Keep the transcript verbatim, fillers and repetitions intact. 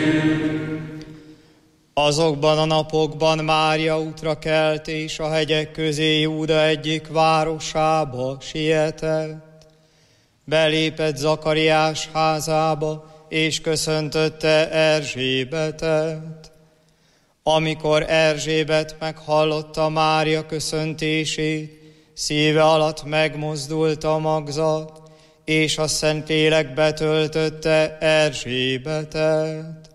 Azokban a napokban Mária útra kelt, és a hegyek közé Júda egyik városába sietett. Belépett Zakariás házába, és köszöntötte Erzsébetet. Amikor Erzsébet meghallotta Mária köszöntését, szíve alatt megmozdult a magzat, és a Szentlélek betöltötte Erzsébetet.